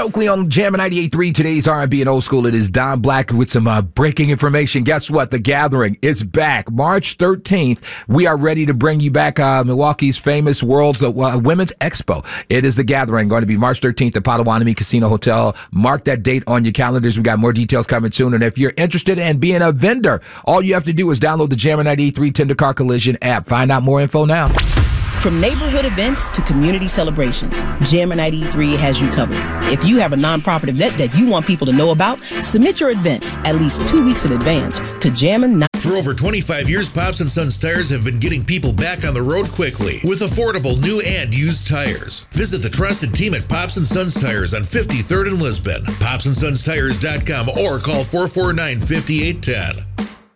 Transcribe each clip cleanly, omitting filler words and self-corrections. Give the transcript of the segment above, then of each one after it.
Stokely on Jam 98.3. Today's R&B and old school. It is Don Black with some breaking information. Guess what? The Gathering is back. March 13th. We are ready to bring you back Milwaukee's famous World's Women's Expo. It is The Gathering. Going to be March 13th at Potawatomi Casino Hotel. Mark that date on your calendars. We got more details coming soon. And if you're interested in being a vendor, all you have to do is download the Jam 98.3 Tender Car Collision app. Find out more info now. From neighborhood events to community celebrations, Jammer 93 has you covered. If you have a nonprofit event that you want people to know about, submit your event at least 2 weeks in advance to Jammer. For over 25 years, Pops & Sons Tires have been getting people back on the road quickly with affordable new and used tires. Visit the trusted team at Pops & Sons Tires on 53rd and Lisbon, popsandsonstires.com, or call 449-5810.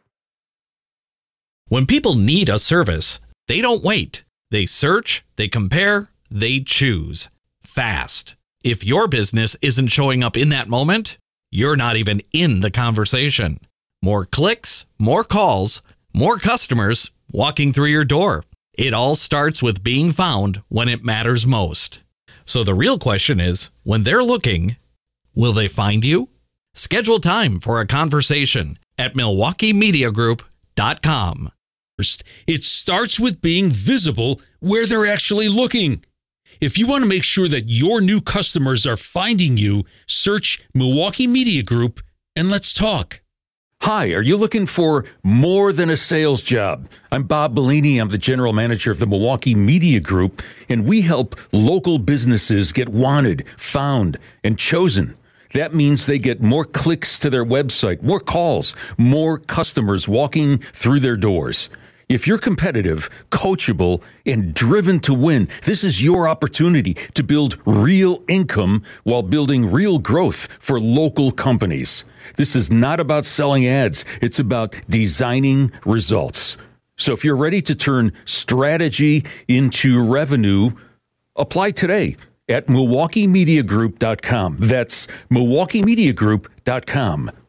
When people need a service, they don't wait. They search, they compare, they choose. Fast. If your business isn't showing up in that moment, you're not even in the conversation. More clicks, more calls, more customers walking through your door. It all starts with being found when it matters most. So the real question is, when they're looking, will they find you? Schedule time for a conversation at MilwaukeeMediaGroup.com. It starts with being visible where they're actually looking. If you want to make sure that your new customers are finding you, search Milwaukee Media Group and let's talk. Hi, are you looking for more than a sales job? I'm Bob Bellini. I'm the general manager of the Milwaukee Media Group, and we help local businesses get wanted, found, and chosen. That means they get more clicks to their website, more calls, more customers walking through their doors. If you're competitive, coachable, and driven to win, this is your opportunity to build real income while building real growth for local companies. This is not about selling ads. It's about designing results. So if you're ready to turn strategy into revenue, apply today at MilwaukeeMediaGroup.com. That's MilwaukeeMediaGroup.com.